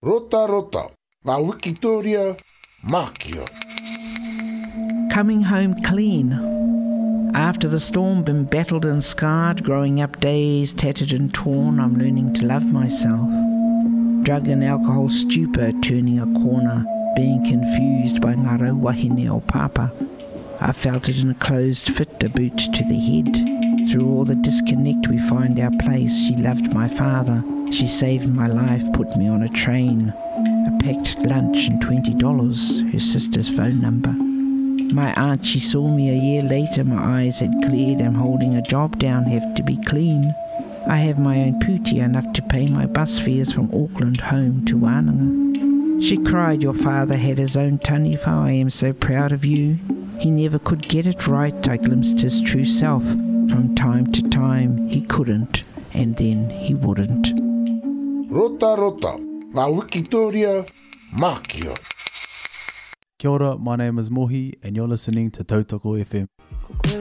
Rota rota, ngā Wikitoria, Mākia. Coming home clean. After the storm, been battled and scarred, growing up days tattered and torn, I'm learning to love myself. Drug and alcohol stupor, turning a corner, being confused by ngā wahine o papa. I felt it in a closed fit, a boot to the head. Through all the disconnect we find our place. She loved my father, she saved my life, put me on a train. A packed lunch and $20, her sister's phone number. My aunt, she saw me a year later, my eyes had cleared, I'm holding a job down, have to be clean. I have my own puti, enough to pay my bus fares from Auckland home to Wānanga. She cried, your father had his own taniwha, I am so proud of you. He never could get it right, I glimpsed his true self. From time to time, he couldn't, and then he wouldn't. Rota rota, ngā Wikitoria, Mākia. Kia ora, my name is Mohi, and you're listening to Tautoko FM.